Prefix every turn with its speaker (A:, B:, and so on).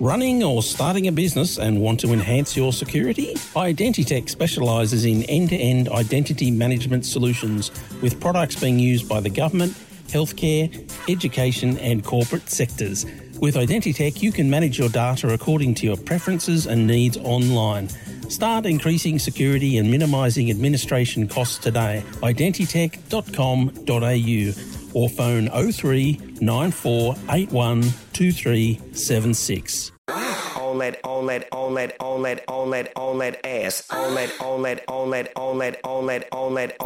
A: Running or starting a business and want to enhance your security? Identitech specialises in end-to-end identity management solutions with products being used by the government, healthcare, education and corporate sectors. With Identitech, you can manage your data according to your preferences and needs online. Start increasing security and minimising administration costs today. Identitech.com.au or phone 03 9481 2376.
B: On that ass. On that